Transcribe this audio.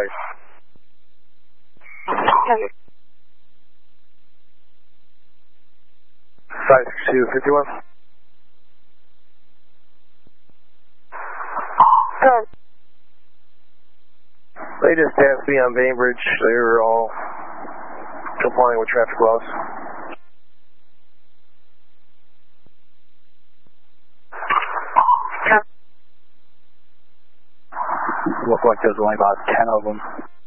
right. 56251. They just asked me on Bainbridge. They were all complying with traffic laws. Look like there's only about 10 of them.